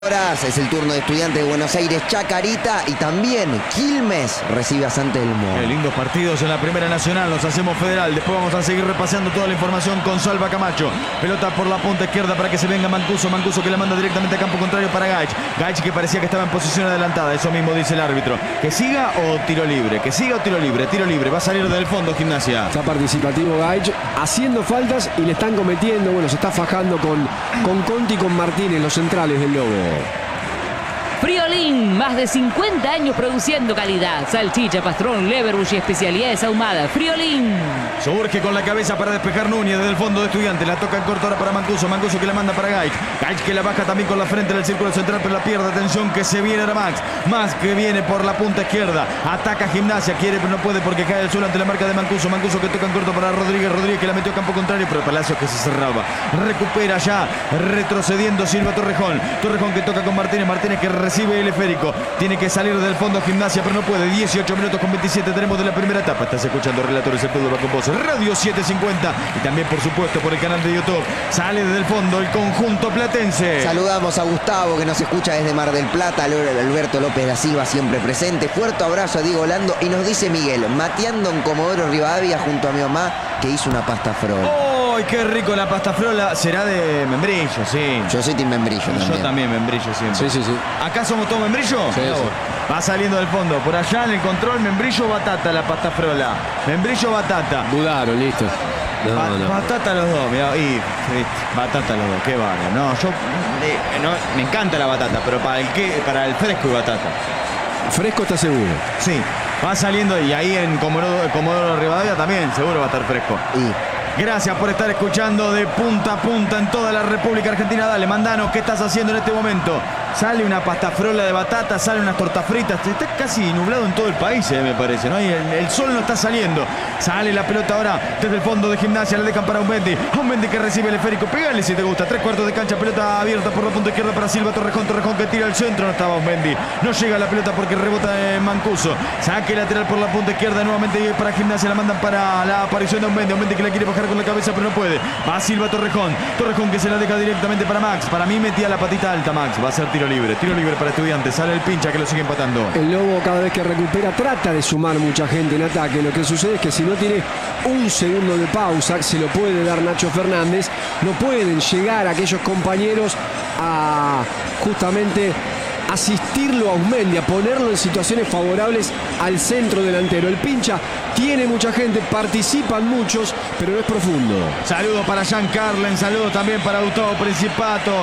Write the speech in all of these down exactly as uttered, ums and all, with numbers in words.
Horas es el turno de Estudiantes de Buenos Aires, Chacarita, y también Quilmes recibe a San Telmo. Qué lindos partidos en la Primera Nacional, los hacemos federal. Después vamos a seguir repasando toda la información con Salva Camacho. Pelota por la punta izquierda para que se venga Mancuso. Mancuso que la manda directamente a campo contrario para Gaich. Gaich que parecía que estaba en posición adelantada. Eso mismo dice el árbitro. ¿Que siga o tiro libre? ¿Que siga o tiro libre? Tiro libre. Va a salir del fondo Gimnasia. Está participativo Gaich, haciendo faltas y le están cometiendo. Bueno, se está fajando con, con Conti y con Martínez, los centrales del Lobo. Friolín, más de cincuenta años produciendo calidad. Salchicha, pastrón, leverbush y especialidades ahumadas. Friolín. Surge con la cabeza para despejar Núñez desde el fondo de Estudiantes. La toca en corto ahora para Mancuso. Mancuso que la manda para Gaich. Gaich que la baja también con la frente del círculo central, pero la pierde. Atención que se viene ahora Max. Max que viene por la punta izquierda. Ataca Gimnasia. Quiere pero no puede porque cae al suelo ante la marca de Mancuso. Mancuso que toca en corto para Rodríguez. Rodríguez que la metió a campo contrario, pero Palacios que se cerraba. Recupera ya. Retrocediendo Silva Torrejón. Torrejón que toca con Martínez. Martínez que recibe el esférico. Tiene que salir del fondo Gimnasia, pero no puede. dieciocho minutos con veintisiete tenemos de la primera etapa. Estás escuchando Relatores, el fútbol va con vos. Radio setecientos cincuenta y también, por supuesto, por el canal de YouTube. Sale desde el fondo el conjunto platense. Saludamos a Gustavo, que nos escucha desde Mar del Plata. Alberto López da Silva, siempre presente. Fuerte abrazo a Diego Lando. Y nos dice Miguel, mateando en Comodoro Rivadavia junto a mi mamá, que hizo una pasta frola. ¡Ay, qué rico la pasta frola! Será de membrillo, sí. Yo soy team membrillo también. Yo también membrillo siempre. Sí, sí, sí. ¿Acá somos todos membrillo? Sí, no. sí. Va saliendo del fondo. Por allá en el control, membrillo batata la pasta frola. Membrillo batata. Dudaron, listo. No, Ba- no. Batata los dos, mirá, y sí, batata los dos, qué bárbaro. No, yo eh, no, me encanta la batata, pero para el que, para el fresco y batata. Fresco está seguro. Sí, va saliendo y ahí en Comodoro, Comodoro Rivadavia también seguro va a estar fresco. Y Gracias por estar escuchando de punta a punta en toda la República Argentina. Dale, Mandano, ¿qué estás haciendo en este momento? Sale una pasta frola de batata, sale unas tortas fritas. Está casi nublado en todo el país, eh, me parece, ¿no? Y el, el sol no está saliendo. Sale la pelota ahora desde el fondo de Gimnasia. Le dejan para Aumendi. Aumendi que recibe el esférico. Pégale si te gusta. Tres cuartos de cancha. Pelota abierta por la punta izquierda para Silva Torrejón. Torrejón que tira al centro. No estaba Aumendi. No llega la pelota porque rebota en Mancuso. Saque lateral por la punta izquierda. Nuevamente para Gimnasia. La mandan para la aparición de Aumendi. Aumendi que la quiere bajar con la cabeza, pero no puede. Va Silva Torrejón. Torrejón que se la deja directamente para Max. Para mí metía la patita alta Max. Va a ser tiro libre. Tiro libre para Estudiantes. Sale el pincha que lo sigue empatando. El Lobo cada vez que recupera trata de sumar mucha gente en ataque. Lo que sucede es que si no tiene un segundo de pausa, se lo puede dar Nacho Fernández. No pueden llegar aquellos compañeros a justamente asistirlo a Aumendi, a ponerlo en situaciones favorables al centro delantero. El pincha tiene mucha gente, participan muchos, pero no es profundo. Saludos para Jean Carlen, saludos también para Gustavo Principato,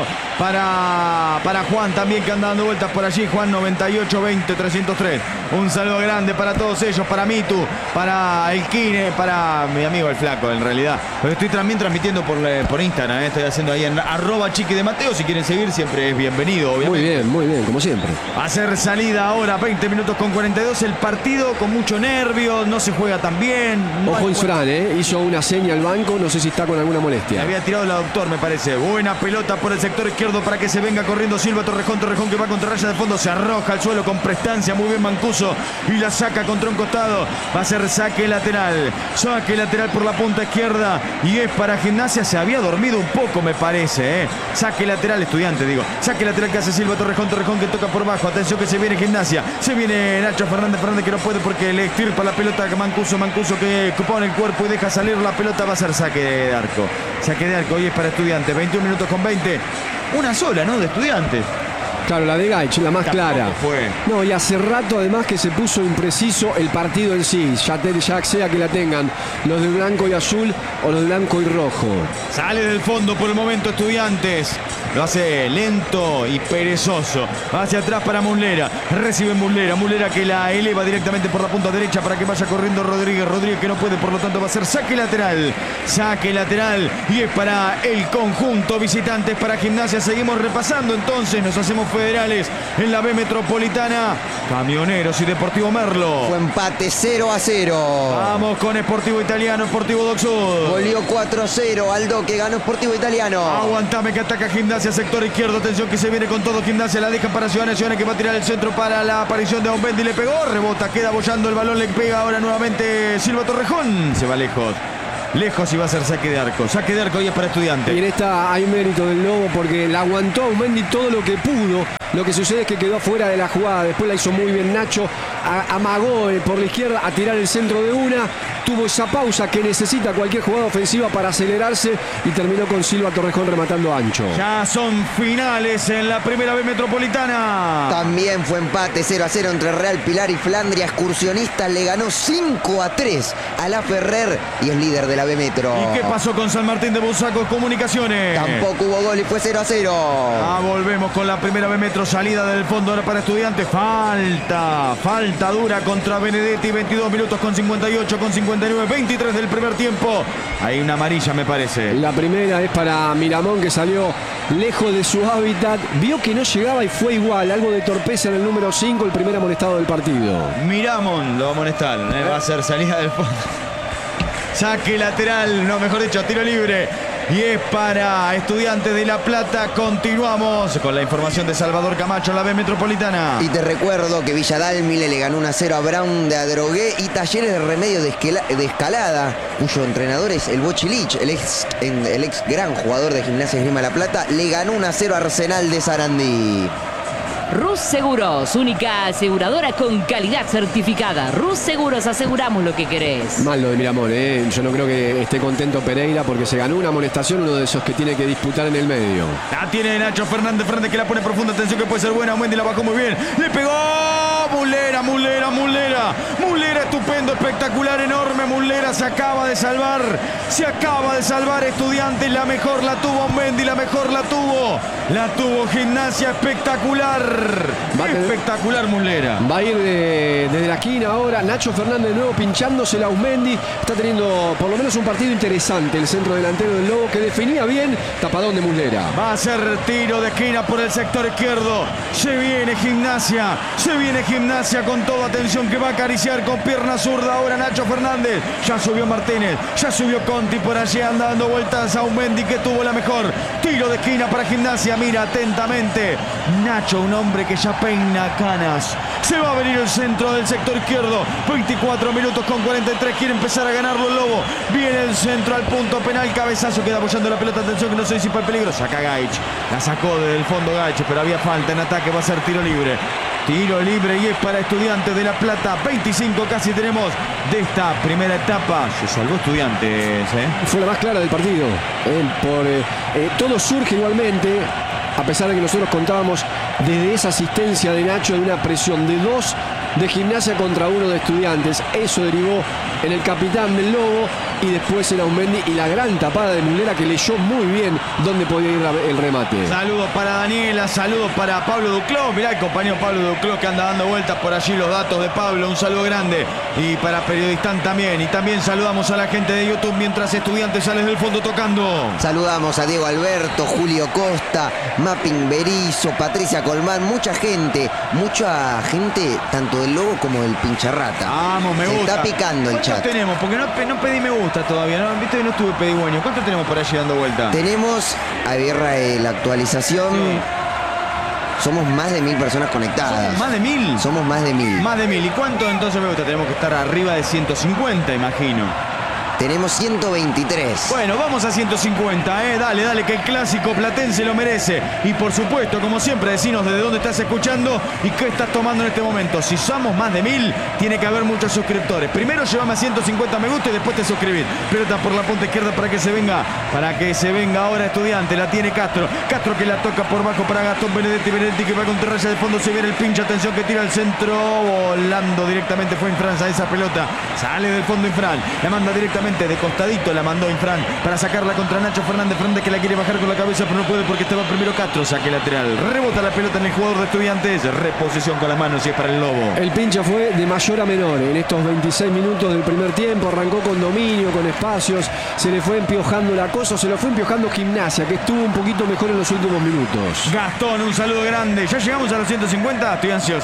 para, para Juan también que anda dando vueltas por allí, Juan noventa y ocho veinte trescientos tres. Un saludo grande para todos ellos, para Mitu, para el Kine, para mi amigo el Flaco en realidad. Pero estoy también transmitiendo por, por Instagram, ¿eh? Estoy haciendo ahí en arroba chiqui de Mateo, si quieren seguir siempre es bienvenido, obviamente. Muy bien, muy bien, como siempre. Va a ser salida ahora, veinte minutos con cuarenta y dos, el partido con mucho nervio, no se juega tan bien. No Ojo hay- Isfrán, ¿eh? Hizo una seña al banco, no sé si está con alguna Le molestia. había tirado la doctor, me parece. Buena pelota por el sector izquierdo para que se venga corriendo Silva Torrejón. Torrejón que va contra raya de fondo. Se arroja al suelo con prestancia. Muy bien Mancuso. Y la saca contra un costado. Va a ser saque lateral. Saque lateral por la punta izquierda. Y es para Gimnasia. Se había dormido un poco, me parece. ¿eh? Saque lateral, Estudiante, digo. Saque lateral que hace Silva Torrejón. Torrejón que toca por bajo. Atención que se viene Gimnasia. Se viene Nacho Fernández. Fernández que no puede porque le extirpa la pelota a Mancuso. Mancuso que pone el cuerpo y deja salir la pelota. Va a ser saque de arco. Saque de arco y es para Estudiantes. veintiún minutos con veinte. Una sola, ¿no? De Estudiantes. Claro, la de Gaich, la más Tampoco clara. fue. No, y hace rato además que se puso impreciso el partido en sí, ya, te- ya sea que la tengan los de blanco y azul o los de blanco y rojo. Sale del fondo por el momento Estudiantes. Lo hace lento y perezoso. Hacia atrás para Muslera. Recibe Muslera. Muslera que la eleva directamente por la punta derecha para que vaya corriendo Rodríguez. Rodríguez que no puede, por lo tanto va a ser saque lateral. Saque lateral. Y es para el conjunto visitantes, para Gimnasia. Seguimos repasando entonces. Nos hacemos federales en la B Metropolitana. Camioneros y Deportivo Merlo. fue empate cero a cero. Vamos con Sportivo Italiano, Sportivo Doc Sud. Volvió cuatro a cero. Aldo que ganó Sportivo Italiano. Aguantame que ataca Gimnasia, sector izquierdo. Atención que se viene con todo Gimnasia. La deja para Ciudadanos. Ciudadanos que va a tirar el centro para la aparición de Aumendi. Le pegó, rebota, queda bollando el balón. Le pega ahora nuevamente Silva Torrejón. Se va lejos. lejos y va a ser saque de arco. Saque de arco y es para Estudiantes. Y en esta hay mérito del Lobo porque la aguantó Aumendi todo lo que pudo. Lo que sucede es que quedó fuera de la jugada. Después la hizo muy bien Nacho. A, amagó eh, por la izquierda a tirar el centro de una. Tuvo esa pausa que necesita cualquier jugada ofensiva para acelerarse. Y terminó con Silva Torrejón rematando ancho. Ya son finales en la primera B Metropolitana. También fue empate cero a cero entre Real Pilar y Flandria. Excursionistas le ganó cinco a tres a la Ferrer y es líder de la B Metro. ¿Y qué pasó con San Martín de Busaco Comunicaciones? Tampoco hubo gol y fue cero a cero. Ah, volvemos con la primera B Metro. Salida del fondo ahora para Estudiantes. Falta, falta dura contra Benedetti. veintidós minutos con cincuenta y ocho, con cincuenta y nueve, veintitrés del primer tiempo. Hay una amarilla, me parece. La primera es para Miramón, que salió lejos de su hábitat. Vio que no llegaba y fue igual. Algo de torpeza en el número cinco, el primer amonestado del partido. Miramón lo va a amonestar. ¿eh? Va a ser salida del fondo. Saque lateral, no, mejor dicho, tiro libre. Y es para Estudiantes de La Plata. Continuamos con la información de Salvador Camacho en la B Metropolitana. Y te recuerdo que Villa Dálmine le ganó uno a cero a Brown de Adrogué y Talleres de Remedio de, Esquela, de Escalada, cuyo entrenador es el Bochilich, el ex, el ex gran jugador de Gimnasia Esgrima La Plata, le ganó uno a cero a Arsenal de Sarandí. Rus Seguros, única aseguradora con calidad certificada. Rus Seguros, aseguramos lo que querés. Mal lo de Miramón, ¿eh? Yo no creo que esté contento Pereira porque se ganó una amonestación, uno de esos que tiene que disputar en el medio. La tiene Nacho Fernández frente que la pone profunda. Atención que puede ser buena. Mendy la bajó muy bien. Le pegó. Mulera, Mulera, Mulera. Mulera estupendo, espectacular, enorme. Mulera se acaba de salvar. Se acaba de salvar Estudiantes. La mejor la tuvo Mendy, la mejor la tuvo. La tuvo Gimnasia, espectacular. Espectacular Mulera. Va a ir de, desde la esquina ahora. Nacho Fernández de nuevo pinchándose la Aumendi. Está teniendo por lo menos un partido interesante el centro delantero del Lobo, que definía bien. Tapadón de Mulera. Va a ser tiro de esquina por el sector izquierdo. Se viene Gimnasia. Se viene Gimnasia con toda atención, que va a acariciar con pierna zurda ahora Nacho Fernández. Ya subió Martínez. Ya subió Conti por allí. Anda dando vueltas a Aumendi, que tuvo la mejor. Tiro de esquina para Gimnasia. Mira atentamente. Nacho, un hombre que ya peina canas. Se va a venir el centro del sector izquierdo. veinticuatro minutos con cuarenta y tres. Quiere empezar a ganarlo el Lobo. Viene el centro al punto penal. Cabezazo, queda apoyando la pelota. Atención que no se disipa el peligro. Saca Gaich. La sacó desde el fondo Gaich, pero había falta en ataque. Va a ser tiro libre. Tiro libre y es para Estudiantes de La Plata. veinticinco casi tenemos de esta primera etapa. Se salvó Estudiantes. ¿eh? Fue la más clara del partido. Eh, por, eh, eh, todo surge igualmente. A pesar de que nosotros contábamos desde esa asistencia de Nacho de una presión de dos de Gimnasia contra uno de Estudiantes. Eso derivó en el capitán del Lobo y después en Aumendi y la gran tapada de Mulera, que leyó muy bien dónde podía ir el remate. Saludos para Daniela, saludos para Pablo Duclos. Mirá el compañero Pablo Duclos que anda dando vueltas por allí los datos de Pablo. Un saludo grande. Y para Periodistán también. Y también saludamos a la gente de YouTube mientras Estudiantes sale del fondo tocando. Saludamos a Diego Alberto, Julio Costa, Mapping Berizo, Patricia Colmán, mucha gente, mucha gente, tanto del Lobo como del Pincharrata. Vamos, me Se gusta. está picando el chat. tenemos? Porque no, no pedí me gusta todavía, ¿no? Viste que no estuve pedigüeño. ¿Cuánto tenemos por allí dando vuelta? Tenemos a Guerra de la actualización. Sí. Somos más de mil personas conectadas. ¿Somos más de mil? Somos más de mil. Más de mil. ¿Y cuánto entonces me gusta? Tenemos que estar arriba de ciento cincuenta, imagino. Tenemos ciento veintitrés. Bueno, vamos a ciento cincuenta, ¿eh? Dale, dale, que el clásico platense lo merece. Y por supuesto, como siempre, decinos desde dónde estás escuchando y qué estás tomando en este momento. Si somos más de mil, tiene que haber muchos suscriptores. Primero llévame a ciento cincuenta me gusta y después te suscribís. Pelota por la punta izquierda para que se venga, para que se venga ahora Estudiante. La tiene Castro. Castro que la toca por bajo para Gastón Benedetti. Benedetti que va contra raya de fondo. Se viene el pinche. Atención que tira al centro. Volando directamente fue Infran a esa pelota. Sale del fondo Infran. La manda directamente de costadito, la mandó Infran para sacarla contra Nacho Fernández. Fernández que la quiere bajar con la cabeza, pero no puede porque estaba primero Castro. Saque lateral. Rebota la pelota en el jugador de Estudiantes. Reposición con las manos y es para el Lobo. El pincha fue de mayor a menor en estos veintiséis minutos del primer tiempo. Arrancó con dominio, con espacios. Se le fue empiojando la cosa, se lo fue empiojando Gimnasia, que estuvo un poquito mejor en los últimos minutos. Gastón, un saludo grande. ¿Ya llegamos a los ciento cincuenta? Estoy ansioso.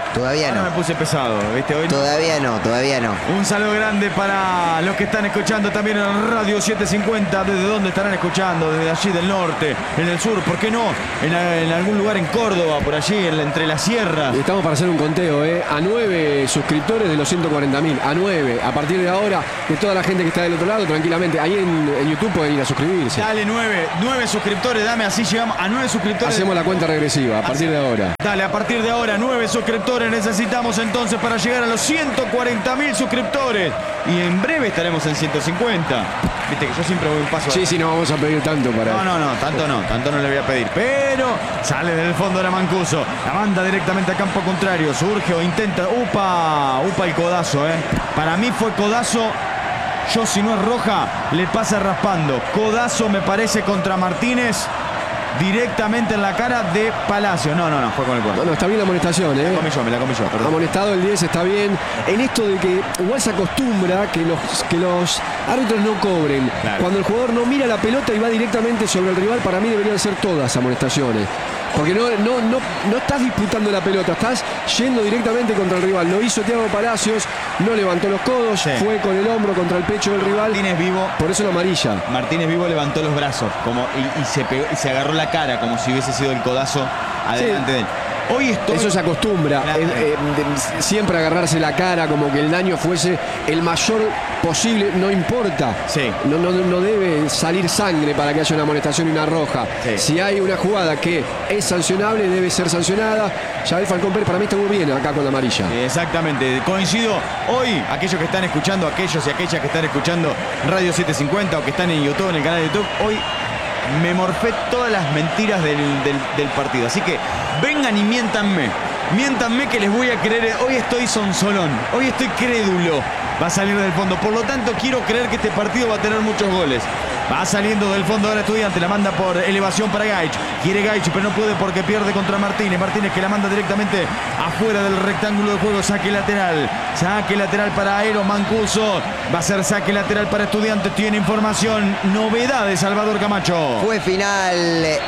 Todavía Ahora no. me puse pesado, ¿viste? Hoy no. Todavía no, todavía no. Un saludo grande para los que están escuchando también en Radio setecientos cincuenta. ¿Desde dónde estarán escuchando? Desde allí del norte, en el sur, ¿por qué no? En, en algún lugar en Córdoba, por allí, en, entre las sierras. Y estamos para hacer un conteo, ¿eh? A nueve suscriptores de los ciento cuarenta mil. A nueve. A partir de ahora, de toda la gente que está del otro lado, tranquilamente. Ahí en, en YouTube pueden ir a suscribirse. Dale, nueve, nueve suscriptores, dame, así llegamos a nueve suscriptores. Hacemos la cuenta regresiva a partir de ahora. Dale, a partir de ahora, nueve suscriptores necesitamos entonces para llegar a los ciento cuarenta mil suscriptores. Y en breve estaremos en ciento cincuenta. Viste que yo siempre voy un paso. Sí, sí, no vamos a pedir tanto para... No, no, no, tanto no, tanto no le voy a pedir. Pero sale del fondo de la Mancuso. La manda directamente a campo contrario. Surge o intenta. Upa, upa el codazo, eh. Para mí fue codazo. Yo, si no es roja, le pasa raspando. Codazo me parece contra Martínez. Directamente en la cara de Palacio. No, no, no, fue con el cuerpo. Bueno, está bien la amonestación, Me ¿eh? la comí yo, me la comí yo, perdón. Amonestado el diez, está bien. En esto de que igual se acostumbra que los, que los árbitros no cobren. Claro. Cuando el jugador no mira la pelota y va directamente sobre el rival, para mí deberían ser todas amonestaciones. Porque no, no, no, no estás disputando la pelota, estás yendo directamente contra el rival. Lo hizo Thiago Palacios, no levantó los codos, Sí. fue con el hombro contra el pecho del rival. Martínez Vivo. Por eso la amarilla. Martínez Vivo levantó los brazos como, y, y se pegó, y se agarró la cara como si hubiese sido el codazo adelante Sí. de él. Hoy estoy... Eso se acostumbra, Claro. eh, eh, de- siempre agarrarse la cara, como que el daño fuese el mayor posible, no importa. Sí. No, no, no debe salir sangre para que haya una amonestación y una roja. Sí. Si hay una jugada que es sancionable, debe ser sancionada. Yael Falcón Pérez para mí está muy bien acá con la amarilla. Exactamente, coincido. Hoy, aquellos que están escuchando, aquellos y aquellas que están escuchando Radio setecientos cincuenta o que están en YouTube, en el canal de YouTube, hoy me morfé todas las mentiras del, del- del partido. Así que vengan y miéntanme. Miéntanme que les voy a creer. Hoy estoy sonsolón, hoy estoy crédulo. Va a salir del fondo. Por lo tanto, quiero creer que este partido va a tener muchos goles. Va saliendo del fondo ahora Estudiante, la manda por elevación para Gaich. Quiere Gaich, pero no puede porque pierde contra Martínez. Martínez que la manda directamente afuera del rectángulo de juego. Saque lateral. Saque lateral para Aero Mancuso. Va a ser saque lateral para Estudiantes. Tiene información. Novedad de Salvador Camacho. Fue final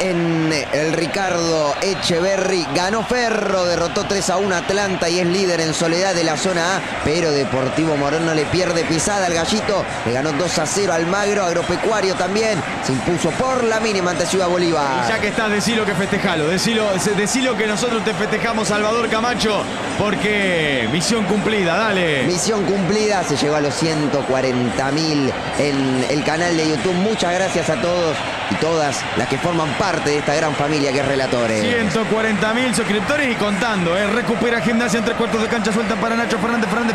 en el Ricardo Echeverry. Ganó Ferro, derrotó tres a uno a Atlanta y es líder en soledad de la zona A. Pero Deportivo Morón no le pierde pisada al Gallito. Le ganó dos a cero al Magro. Agropecuario también se impuso por la mínima ante Ciudad Bolívar. Y ya que estás, decilo que festejalo. Decilo, decilo que nosotros te festejamos, Salvador Camacho. Porque misión cumplida, dale. Misión cumplida, se llegó a los ciento cuarenta mil en el canal de YouTube. Muchas gracias a todos y todas las que forman parte de esta gran familia que es Relatores. ciento cuarenta mil suscriptores y contando, ¿eh? Recupera Gimnasia en tres cuartos de cancha, suelta para Nacho Fernández. Fernández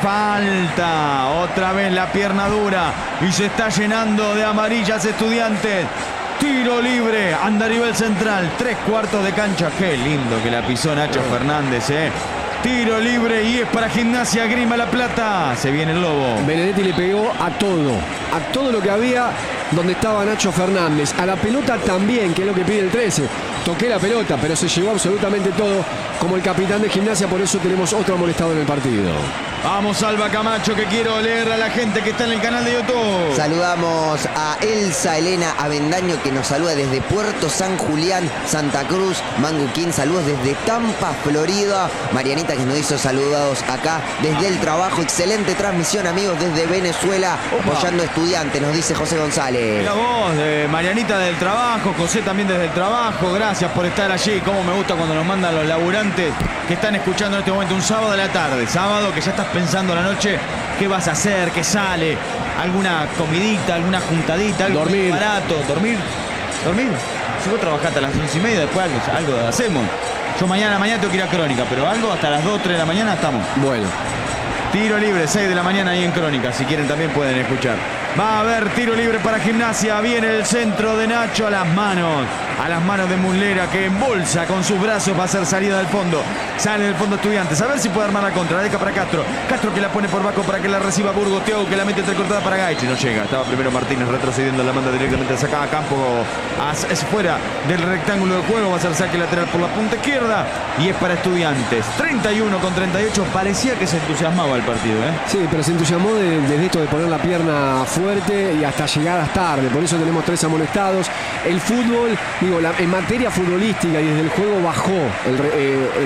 falta. Otra vez la pierna dura y se está llenando de amarillas Estudiantes. Tiro libre, anda a nivel central, tres cuartos de cancha. Qué lindo que la pisó Nacho Fernández, ¿eh? Tiro libre y es para Gimnasia Grima La Plata. Se viene el Lobo. Benedetti le pegó a todo, a todo lo que había donde estaba Nacho Fernández. A la pelota también, que es lo que pide el trece. Toqué la pelota, pero se llevó absolutamente todo como el capitán de Gimnasia, por eso tenemos otro amonestado en el partido. Vamos, Alba Camacho, que quiero leer a la gente que está en el canal de YouTube. Saludamos a Elsa Elena Avendaño que nos saluda desde Puerto San Julián, Santa Cruz. Manguquín, saludos desde Tampa, Florida. Marianita que nos hizo saludados acá desde el trabajo. Excelente transmisión, amigos, desde Venezuela, Opa. apoyando estudiantes, nos dice José González. La voz de Marianita del trabajo, José también desde el trabajo. Gracias por estar allí. Cómo me gusta cuando nos mandan los laburantes que están escuchando en este momento un sábado de la tarde. Sábado que ya estás pensando la noche qué vas a hacer, qué sale. Alguna comidita, alguna juntadita, algo Dormir. barato. Dormir. Dormir. Si vos trabajaste a las once y media, después algo, algo hacemos. Yo mañana, mañana tengo que ir a Crónica, pero algo hasta las dos, tres de la mañana estamos. Bueno, Tiro libre, seis de la mañana ahí en Crónica. Si quieren también pueden escuchar. Va a haber tiro libre para Gimnasia. Viene el centro de Nacho a las manos. A las manos de Muslera que embolsa con sus brazos. Va a hacer salida del fondo. Sale del fondo Estudiantes. A ver si puede armar la contra. La deja para Castro. Castro que la pone por Baco para que la reciba Burgos. Thiago que la mete entrecortada para Gaich. No llega. Estaba primero Martínez retrocediendo. La manda directamente sacada a campo. Es fuera del rectángulo de juego. Va a ser saque lateral por la punta izquierda. Y es para Estudiantes. treinta y uno con treinta y ocho. Parecía que se entusiasmaba el partido, ¿eh? sí, pero se entusiasmó de- desde esto de poner la pierna fuerte y hasta llegadas tarde. Por eso tenemos tres amonestados. El fútbol, digo, la- en materia futbolística y desde el juego bajó el re- eh, en lo que es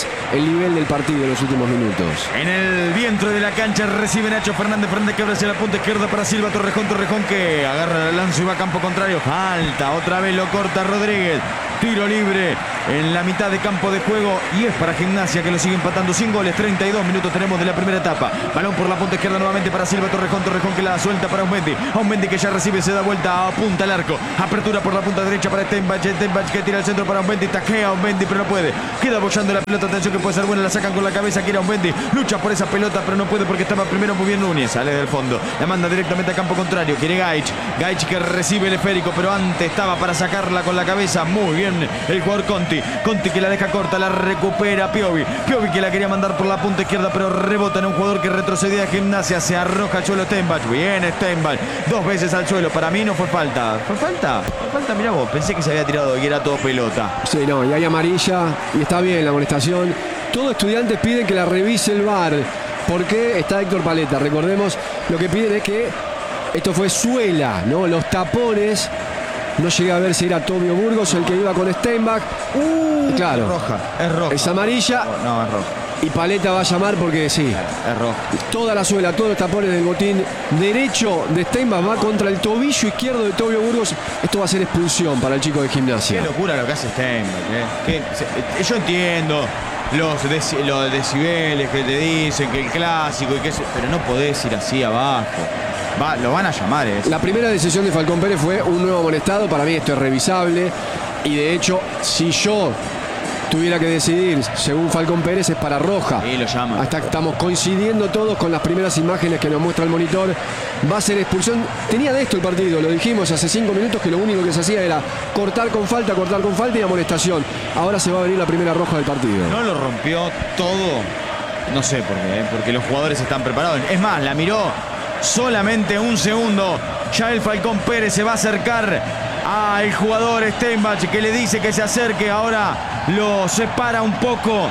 más el nivel del partido en los últimos minutos. En el vientre de la cancha recibe Nacho Fernández. Fernández que abre hacia la punta izquierda para Silva. Torrejón, Torrejón que agarra el lanzo y va a campo contrario. Falta, otra vez lo corta Rodríguez. Tiro libre en la mitad de campo de juego y es para Gimnasia, que lo sigue empatando sin goles. treinta y dos minutos tenemos de la primera etapa. Balón por la punta izquierda nuevamente para Silva. Torrejón, Torrejón que la suelta para Aumendi. Aumendi que ya recibe, se da vuelta, apunta al arco. Apertura por la punta derecha para Steinbach. Steinbach que tira el centro para Aumendi. Taquea Aumendi pero no puede. Queda bollando la pelota. Atención que puede ser buena. La sacan con la cabeza. Quiere Aumendi. Lucha por esa pelota pero no puede porque estaba primero muy bien Núñez. Sale del fondo. La manda directamente a campo contrario. Quiere Gaich. Gaich que recibe el esférico pero antes estaba para sacarla con la cabeza. Muy bien el jugador Conti. Conti que la deja corta. La recupera Piovi. Piovi que la quería mandar por la punta izquierda pero rebota en un jugador que retrocedía a Gimnasia. Se arroja al suelo Steinbach. Bien Steinbach. Dos veces al suelo. Para mí no fue falta. ¿Fue falta? ¿Fue falta? Mirá vos. Pensé que se había tirado y era todo pelota. Sí, no, y hay amarilla y está bien la amonestación. Todos estudiantes piden que la revise el V A R porque está Héctor Paletta. Recordemos, lo que piden es que esto fue suela, ¿no? Los tapones. No llegué a ver si era Tobio Burgos el que iba con Steinbach. Uh, claro. Es roja. Es roja. Es amarilla. No, es roja. Y Paletta va a llamar porque sí. Es roja. Toda la suela, todos los tapones del botín derecho de Steinbach va contra el tobillo izquierdo de Tobio Burgos. Esto va a ser expulsión para el chico de Gimnasia. Qué locura lo que hace Steinbach. ¿eh? Que, se, yo entiendo los, deci, los decibeles que te dicen, que el clásico, y que, pero no podés ir así abajo. Va, lo van a llamar eso. La primera decisión de Falcón Pérez fue un nuevo amonestado. Para mí esto es revisable. Y de hecho, si yo tuviera que decidir, según Falcón Pérez, es para roja. Sí, lo llama. Hasta estamos coincidiendo todos con las primeras imágenes que nos muestra el monitor. Va a ser expulsión. Tenía de esto el partido, lo dijimos hace cinco minutos, que lo único que se hacía era cortar con falta, cortar con falta y amonestación. Ahora se va a venir la primera roja del partido. No lo rompió todo. No sé por qué, ¿eh? Porque los jugadores están preparados. Es más, la miró solamente un segundo. Ya el Falcón Pérez se va a acercar al jugador Steinbach, que le dice que se acerque. Ahora lo separa un poco.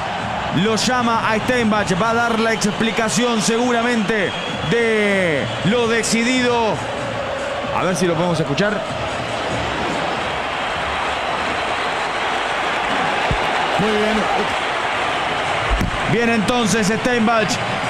Lo llama a Steinbach. Va a dar la explicación seguramente de lo decidido. A ver si lo podemos escuchar. Muy bien. Bien entonces Steinbach.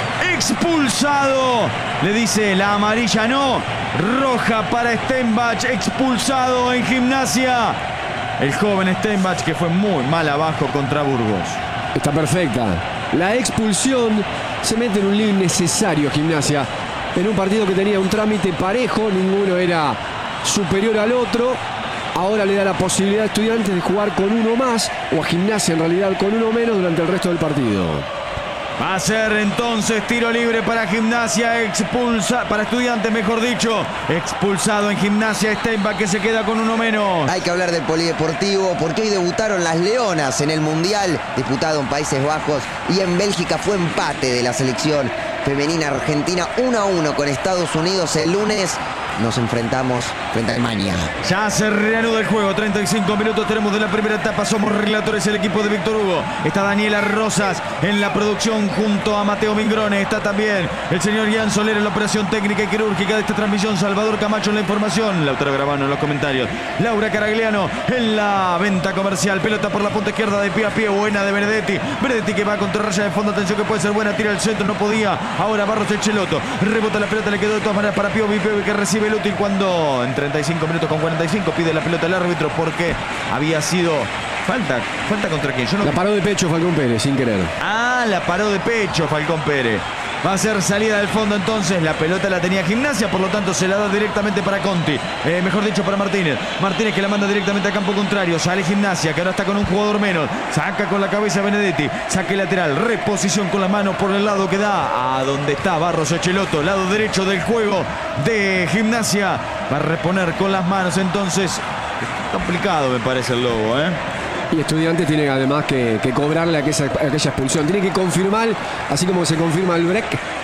Expulsado. Le dice la amarilla no. Roja para Steinbach. Expulsado en Gimnasia. El joven Steinbach que fue muy mal abajo contra Burgos. Está perfecta. La expulsión se mete en un lío innecesario Gimnasia. En un partido que tenía un trámite parejo. Ninguno era superior al otro. Ahora le da la posibilidad a Estudiantes de jugar con uno más. O a Gimnasia en realidad con uno menos durante el resto del partido. Va a ser entonces tiro libre para Gimnasia, expulsa, para Estudiantes mejor dicho, expulsado en Gimnasia Steinbach que se queda con uno menos. Hay que hablar del polideportivo porque hoy debutaron las Leonas en el Mundial, disputado en Países Bajos, y en Bélgica fue empate de la selección femenina argentina uno a uno con Estados Unidos el lunes. Nos enfrentamos frente a Alemania. Ya se reanuda el juego, treinta y cinco minutos tenemos de la primera etapa. Somos relatores el equipo de Víctor Hugo. Está Daniela Rosas en la producción junto a Mateo Mingrone. Está también el señor Ian Soler en la operación técnica y quirúrgica de esta transmisión. Salvador Camacho en la información. Lautaro Gravano en los comentarios. Laura Caragliano en la venta comercial. Pelota por la punta izquierda de pie a pie. Buena de Benedetti. Benedetti que va contra raya de fondo. Atención que puede ser buena. Tira al centro. No podía. Ahora Barros Echeloto. Rebota la pelota. Le quedó de todas maneras para Piovi. Piovi que recibe el útil cuando en treinta y cinco minutos con cuarenta y cinco pide la pelota al árbitro porque había sido falta. ¿Falta contra quién? Yo no... La paró de pecho Falcón Pérez sin querer. Ah, la paró de pecho Falcón Pérez. Va a ser salida del fondo entonces. La pelota la tenía Gimnasia, por lo tanto se la da directamente para Conti. Eh, mejor dicho para Martínez. Martínez que la manda directamente a campo contrario. Sale Gimnasia, que ahora está con un jugador menos. Saca con la cabeza Benedetti. Saque lateral. Reposición con la mano por el lado que da a donde está Barros Echeloto. Lado derecho del juego de Gimnasia. Va a reponer con las manos entonces. Complicado me parece el Lobo, ¿eh? Y Estudiantes tiene además que, que cobrarle aquella, aquella expulsión. Tiene que confirmar, así como se confirma el break,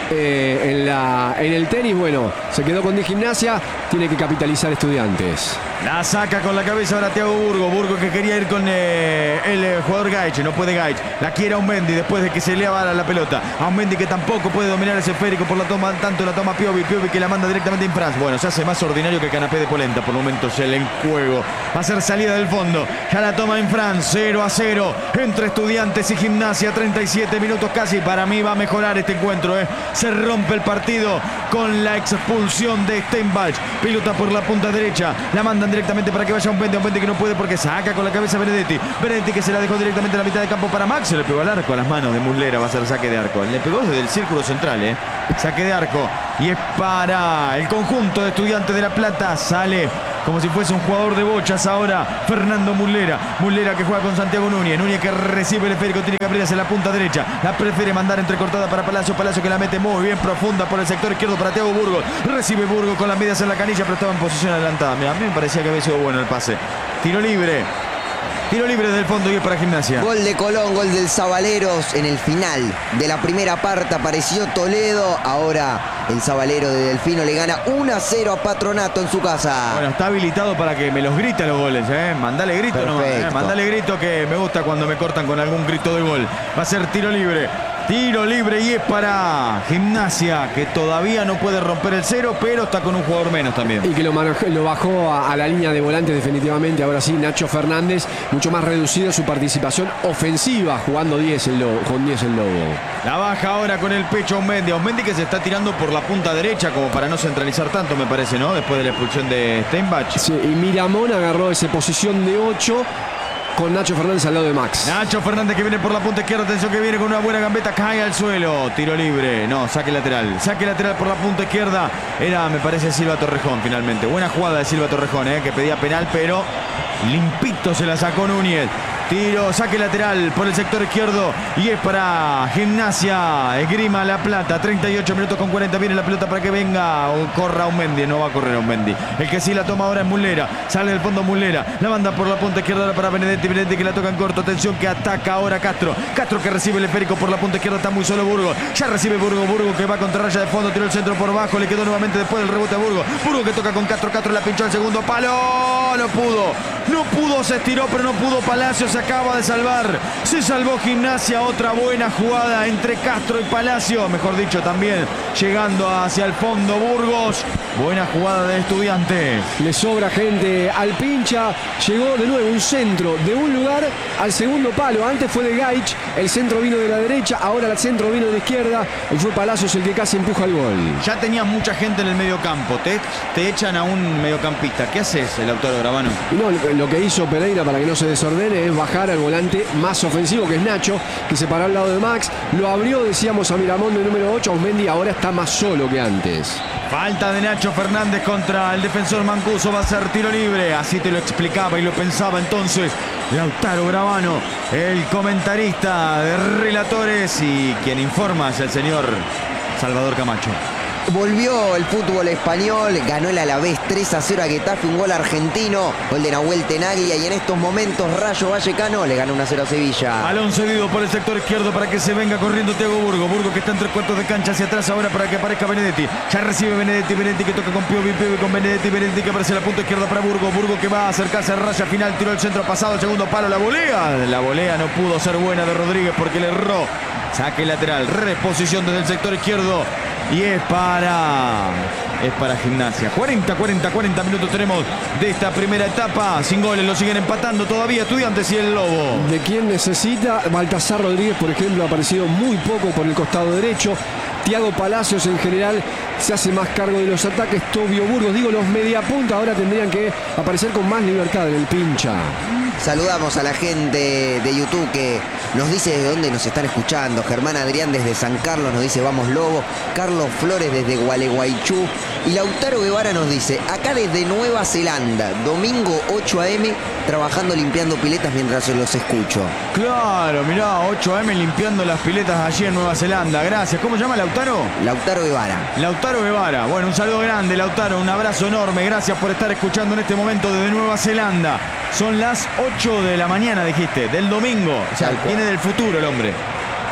eh, en, la, en el tenis, bueno, se quedó con Gimnasia, tiene que capitalizar Estudiantes. La saca con la cabeza ahora Thiago Burgo. Burgo que quería ir con eh, el eh, jugador Gaich. No puede Gaich. La quiere Aumendi después de que se le va la pelota. Aumendi que tampoco puede dominar ese esférico por la toma, tanto la toma Piovi. Piovi que la manda directamente en France. Bueno, se hace más ordinario que el canapé de polenta. Por momentos el juego. Va a ser salida del fondo. Ya la toma en France. cero a cero entre Estudiantes y Gimnasia. treinta y siete minutos casi. Para mí va a mejorar este encuentro. Eh. Se rompe el partido con la expulsión de Steinbach. Pilota por la punta derecha. La mandan directamente para que vaya un Aumendi. Aumendi que no puede porque saca con la cabeza Benedetti. Benedetti que se la dejó directamente en la mitad de campo para Max. Se le pegó al arco a las manos de Muslera. Va a ser saque de arco. Le pegó desde el círculo central, ¿eh? Saque de arco. Y es para el conjunto de Estudiantes de La Plata. Sale como si fuese un jugador de bochas ahora Fernando Muslera. Muslera que juega con Santiago Núñez. Núñez que recibe el esférico. Tiene que abrir hacia la punta derecha. La prefiere mandar entrecortada para Palacio. Palacio que la mete muy bien profunda por el sector izquierdo para Thiago Burgos. Recibe Burgos con las medias en la canilla, pero estaba en posición adelantada. Mira, a mí me parecía que había sido bueno el pase. Tiro libre. Tiro libre desde el fondo y es para Gimnasia. Gol de Colón, gol del Zabaleros en el final de la primera parte. Apareció Toledo. Ahora el Zabalero de Delfino le gana uno a cero a Patronato en su casa. Bueno, está habilitado para que me los grite los goles, ¿eh? Mandale grito nomás, ¿eh? Mandale grito que me gusta cuando me cortan con algún grito de gol. Va a ser tiro libre. Tiro libre y es para Gimnasia, que todavía no puede romper el cero, pero está con un jugador menos también. Y que lo, manejó, lo bajó a, a la línea de volantes definitivamente. Ahora sí, Nacho Fernández, mucho más reducido su participación ofensiva, jugando diez el Lobo, con diez el Lobo. La baja ahora con el pecho Aumendi. Aumendi que se está tirando por la punta derecha como para no centralizar tanto, me parece, ¿no? Después de la expulsión de Steinbach. Sí, y Miramón agarró esa posición de ocho. Con Nacho Fernández al lado de Max. Nacho Fernández que viene por la punta izquierda. Atención que viene con una buena gambeta. Cae al suelo. Tiro libre. No, saque lateral. Saque lateral por la punta izquierda. Era, me parece, Silva Torrejón finalmente. Buena jugada de Silva Torrejón, eh, que pedía penal, pero limpito se la sacó Núñez. Tiro, saque lateral por el sector izquierdo y es para Gimnasia Esgrima La Plata. treinta y ocho minutos con cuarenta. Viene la pelota para que venga o corra Aumendi. No va a correr Aumendi. El que sí la toma ahora es Muslera. Sale del fondo Muslera. La manda por la punta izquierda para Benedetti. Benedetti que la toca en corto. Atención que ataca ahora Castro. Castro que recibe el esférico por la punta izquierda. Está muy solo Burgos. Ya recibe Burgos. Burgos que va contra raya de fondo. Tiró el centro por bajo. Le quedó nuevamente después del rebote a Burgos. Burgos que toca con Castro. Castro la pinchó al segundo palo. No pudo. No pudo. Se estiró pero no pudo Palacios. Acaba de salvar, se salvó Gimnasia. Otra buena jugada entre Castro y Palacio, mejor dicho también llegando hacia el fondo Burgos. Buena jugada de Estudiantes. Le sobra gente al pincha. Llegó de nuevo un centro de un lugar al segundo palo. Antes fue de Gaich, el centro vino de la derecha, ahora el centro vino de la izquierda y fue Palacios el que casi empuja el gol. Ya tenía mucha gente en el medio campo. Te, te echan a un mediocampista. ¿Qué haces, el Lautaro Gravano? Y no, lo que hizo Pereira para que no se desordene es bajar al volante más ofensivo, que es Nacho, que se paró al lado de Max. Lo abrió, decíamos, a Miramón de número ocho. Aumendi ahora está más solo que antes. Falta de Nacho Fernández contra el defensor Mancuso. Va a ser tiro libre. Así te lo explicaba y lo pensaba entonces Lautaro Gravano, el comentarista de Relatores, y quien informa es el señor Salvador Camacho. Volvió el fútbol español, ganó el Alavés tres a cero a Getafe, un gol argentino, gol de Nahuel Tenaglia, y en estos momentos Rayo Vallecano le gana uno a cero a Sevilla. Balón cedido por el sector izquierdo para que se venga corriendo Thiago Burgo. Burgo que está en tres cuartos de cancha hacia atrás ahora para que aparezca Benedetti. Ya recibe Benedetti, Benedetti que toca con Piovi, Piovi con Benedetti, Benedetti que aparece a la punta izquierda para Burgo. Burgo que va a acercarse a raya final, tiró el centro pasado, el segundo palo, la volea. La volea no pudo ser buena de Rodríguez porque le erró. Saque lateral, reposición desde el sector izquierdo. Y es para es para Gimnasia. cuarenta, cuarenta, cuarenta minutos tenemos de esta primera etapa. Sin goles, lo siguen empatando todavía Estudiantes y el Lobo. ¿De quién necesita? Baltasar Rodríguez, por ejemplo, ha aparecido muy poco por el costado derecho. Thiago Palacios en general se hace más cargo de los ataques. Tobio Burgos, digo, los mediapunta ahora tendrían que aparecer con más libertad en el pincha. Saludamos a la gente de YouTube que nos dice desde dónde nos están escuchando. Germán Adrián desde San Carlos nos dice vamos Lobo. Carlos Flores desde Gualeguaychú. Y Lautaro Guevara nos dice acá desde Nueva Zelanda, domingo ocho a eme, trabajando limpiando piletas mientras los escucho. Claro, mirá, ocho a eme limpiando las piletas allí en Nueva Zelanda. Gracias. ¿Cómo se llama Lautaro? Lautaro Guevara. Lautaro Guevara. Bueno, un saludo grande, Lautaro. Un abrazo enorme. Gracias por estar escuchando en este momento desde Nueva Zelanda. Son las ocho de la mañana, dijiste, del domingo. O sea, viene del futuro el hombre.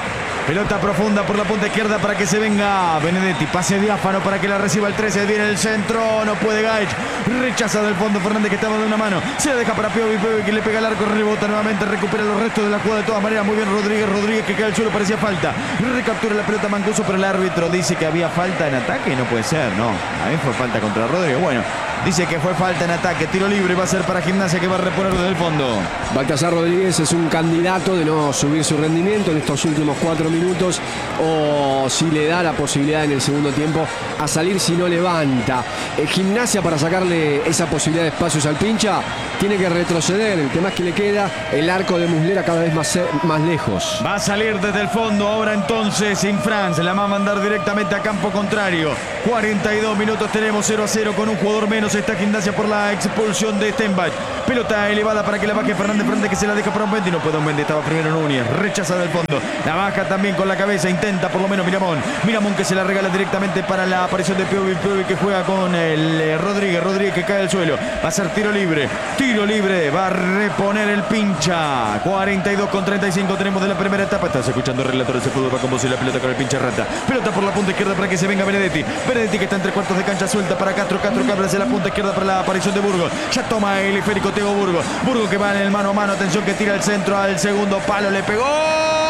Pelota profunda por la punta izquierda para que se venga Benedetti. Pase diáfano para que la reciba el trece. Viene el centro. No puede Gaich. Rechaza del fondo Fernández, que estaba de una mano. Se la deja para Piovi. Piovi que le pega al arco. Rebota nuevamente. Recupera los restos de la jugada de todas maneras. Muy bien Rodríguez. Rodríguez que cae al suelo. Parecía falta. Recaptura la pelota Mancuso, pero el árbitro dice que había falta en ataque. No puede ser, no. A mí fue falta contra Rodríguez. Bueno, dice que fue falta en ataque. Tiro libre va a ser para Gimnasia, que va a reponer desde el fondo. Baltasar Rodríguez es un candidato de no subir su rendimiento en estos últimos cuatro minutos, o si le da la posibilidad en el segundo tiempo a salir si no levanta. Eh, Gimnasia, para sacarle esa posibilidad de espacios al pincha, tiene que retroceder. El tema es que le queda el arco de Muslera cada vez más, más lejos. Va a salir desde el fondo ahora entonces Infrance. La va a mandar directamente a campo contrario. cuarenta y dos minutos tenemos, cero a cero con un jugador menos. Está Gimnasia por la expulsión de Stenbach. Pelota elevada para que la baje Fernández. Fernández que se la deja para un Mendy. No puede un Mendy, estaba primero Núñez. Rechaza del fondo. La baja también con la cabeza. Intenta por lo menos Miramón. Miramón que se la regala directamente para la aparición de Piovi. Piovi que juega con el eh, Rodríguez. Rodríguez que cae al suelo. Va a ser tiro libre. Tiro libre. Va a reponer el pincha. cuarenta y dos con treinta y cinco tenemos de la primera etapa. Estás escuchando Relatores de Fútbol. Va con vos y la pelota con el pincha Rata. Pelota por la punta izquierda para que se venga Benedetti. Benedetti que está entre cuartos de cancha, suelta para Castro. Castro que abre hacia la punta izquierda para la aparición de Burgos. Ya toma el esférico Tego Burgos. Burgos que va en el mano a mano. Atención que tira el centro al segundo palo. Le pegó.